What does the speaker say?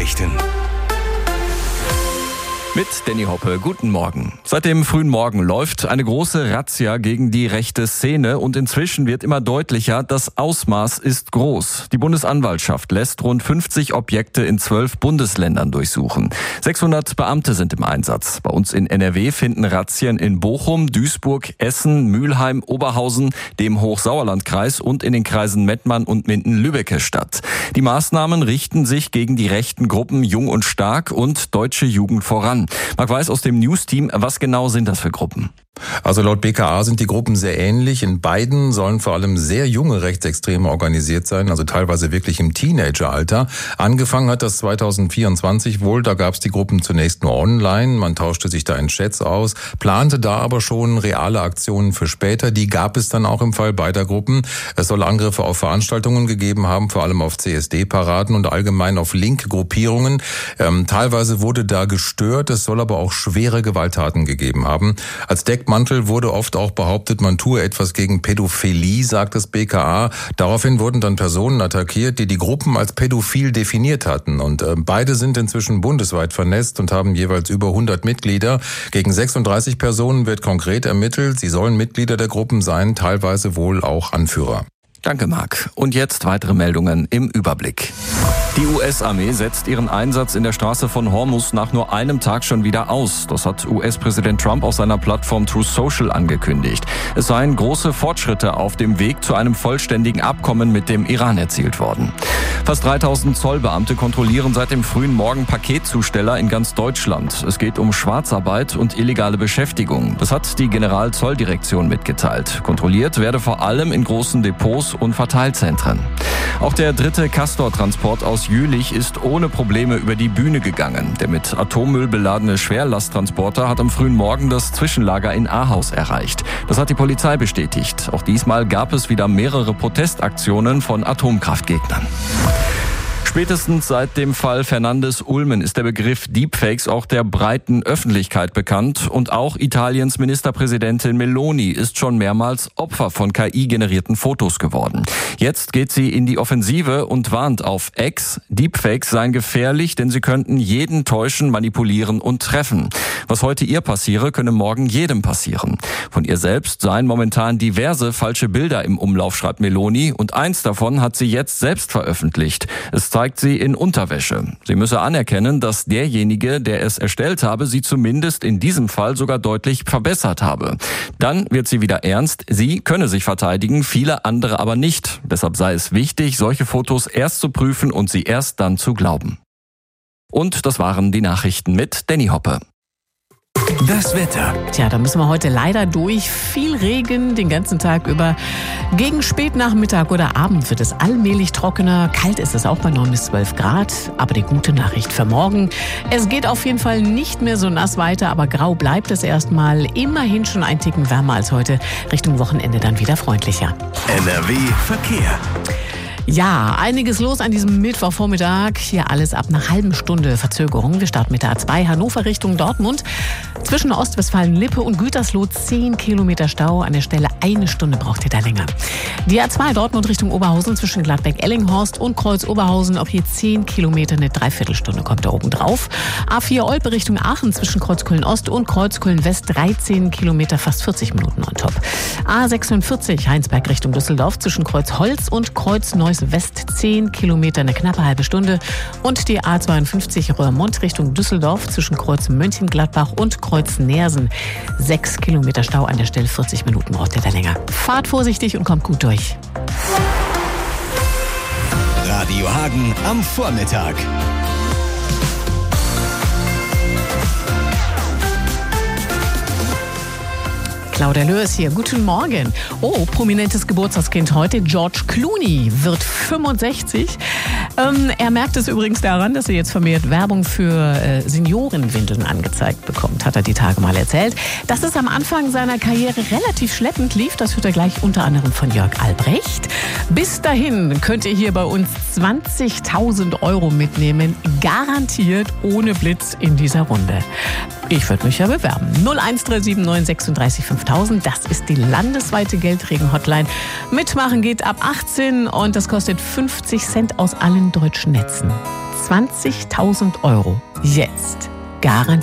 Nachrichten. Mit Danny Hoppe, guten Morgen. Seit dem frühen Morgen läuft eine große Razzia gegen die rechte Szene und inzwischen wird immer deutlicher, das Ausmaß ist groß. Die Bundesanwaltschaft lässt rund 50 Objekte in 12 Bundesländern durchsuchen. 600 Beamte sind im Einsatz. Bei uns in NRW finden Razzien in Bochum, Duisburg, Essen, Mülheim, Oberhausen, dem Hochsauerlandkreis und in den Kreisen Mettmann und Minden-Lübbecke statt. Die Maßnahmen richten sich gegen die rechten Gruppen Jung und Stark und Deutsche Jugend voran. Marc Weiß aus dem News-Team, was genau sind das für Gruppen? Also laut BKA sind die Gruppen sehr ähnlich. In beiden sollen vor allem sehr junge Rechtsextreme organisiert sein, also teilweise wirklich im Teenageralter. Angefangen hat das 2024 wohl, da gab es die Gruppen zunächst nur online, man tauschte sich da in Chats aus, plante da aber schon reale Aktionen für später. Die gab es dann auch im Fall beider Gruppen. Es soll Angriffe auf Veranstaltungen gegeben haben, vor allem auf CSD-Paraden und allgemein auf Link-Gruppierungen. Teilweise wurde da gestört, es soll aber auch schwere Gewalttaten gegeben haben. Als Deckmantel wurde oft auch behauptet, man tue etwas gegen Pädophilie, sagt das BKA. Daraufhin wurden dann Personen attackiert, die die Gruppen als pädophil definiert hatten. Und beide sind inzwischen bundesweit vernetzt und haben jeweils über 100 Mitglieder. Gegen 36 Personen wird konkret ermittelt. Sie sollen Mitglieder der Gruppen sein, teilweise wohl auch Anführer. Danke, Marc. Und jetzt weitere Meldungen im Überblick. Die US-Armee setzt ihren Einsatz in der Straße von Hormuz nach nur einem Tag schon wieder aus. Das hat US-Präsident Trump auf seiner Plattform Truth Social angekündigt. Es seien große Fortschritte auf dem Weg zu einem vollständigen Abkommen mit dem Iran erzielt worden. Fast 3000 Zollbeamte kontrollieren seit dem frühen Morgen Paketzusteller in ganz Deutschland. Es geht um Schwarzarbeit und illegale Beschäftigung. Das hat die Generalzolldirektion mitgeteilt. Kontrolliert werde vor allem in großen Depots und Verteilzentren. Auch der dritte Castor-Transport aus Jülich ist ohne Probleme über die Bühne gegangen. Der mit Atommüll beladene Schwerlasttransporter hat am frühen Morgen das Zwischenlager in Ahaus erreicht. Das hat die Polizei bestätigt. Auch diesmal gab es wieder mehrere Protestaktionen von Atomkraftgegnern. Spätestens seit dem Fall Fernandes-Ulmen ist der Begriff Deepfakes auch der breiten Öffentlichkeit bekannt und auch Italiens Ministerpräsidentin Meloni ist schon mehrmals Opfer von KI-generierten Fotos geworden. Jetzt geht sie in die Offensive und warnt auf X, Deepfakes seien gefährlich, denn sie könnten jeden täuschen, manipulieren und treffen. Was heute ihr passiere, könne morgen jedem passieren. Von ihr selbst seien momentan diverse falsche Bilder im Umlauf, schreibt Meloni, und eins davon hat sie jetzt selbst veröffentlicht. Es zeigt sie in Unterwäsche. Sie müsse anerkennen, dass derjenige, der es erstellt habe, sie zumindest in diesem Fall sogar deutlich verbessert habe. Dann wird sie wieder ernst. Sie könne sich verteidigen, viele andere aber nicht. Deshalb sei es wichtig, solche Fotos erst zu prüfen und sie erst dann zu glauben. Und das waren die Nachrichten mit Danny Hoppe. Das Wetter. Tja, da müssen wir heute leider durch. Viel Regen den ganzen Tag über. Gegen Spätnachmittag oder Abend wird es allmählich trockener. Kalt ist es auch bei 9 bis 12 Grad. Aber die gute Nachricht für morgen: Es geht auf jeden Fall nicht mehr so nass weiter, aber grau bleibt es erstmal. Immerhin schon ein Ticken wärmer als heute. Richtung Wochenende dann wieder freundlicher. NRW Verkehr. Ja, einiges los an diesem Mittwochvormittag. Hier alles ab einer halben Stunde Verzögerung. Wir starten mit der A2 Hannover Richtung Dortmund. Zwischen Ostwestfalen-Lippe und Gütersloh 10 Kilometer Stau. An der Stelle eine Stunde braucht ihr da länger. Die A2 Dortmund Richtung Oberhausen zwischen Gladbeck-Ellinghorst und Kreuz-Oberhausen. Auch hier 10 Kilometer, eine Dreiviertelstunde kommt da oben drauf. A4 Olpe Richtung Aachen zwischen Kreuzköln-Ost und Kreuzköln-West 13 Kilometer, fast 40 Minuten on top. A46 Heinsberg Richtung Düsseldorf zwischen Kreuzholz und Kreuz-Neuss West 10 Kilometer, eine knappe halbe Stunde. Und die A52 Roermond Richtung Düsseldorf zwischen Kreuz Mönchengladbach und Kreuz Neersen. 6 Kilometer Stau an der Stelle, 40 Minuten braucht ihr da länger. Fahrt vorsichtig und kommt gut durch. Radio Hagen am Vormittag. Claudia Lörs hier. Guten Morgen. Oh, prominentes Geburtstagskind heute. George Clooney wird 65. Er merkt es übrigens daran, dass er jetzt vermehrt Werbung für Seniorenwindeln angezeigt bekommt, hat er die Tage mal erzählt. Dass es am Anfang seiner Karriere relativ schleppend lief, das hört er gleich unter anderem von Jörg Albrecht. Bis dahin könnt ihr hier bei uns 20.000 € mitnehmen, garantiert ohne Blitz in dieser Runde. Ich würde mich ja bewerben. 01379 36 5000, das ist die landesweite Geldregen-Hotline. Mitmachen geht ab 18 und das kostet 50 Cent aus allen deutschen Netzen. 20.000 € jetzt garantiert.